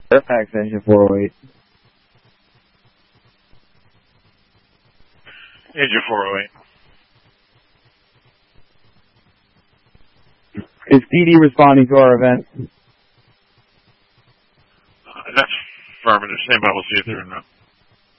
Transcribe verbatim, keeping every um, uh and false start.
Fairfax engine four oh eight. Engine four oh eight. Is P D responding to our event? Uh, that's affirmative. Stand by, we'll see if they're in.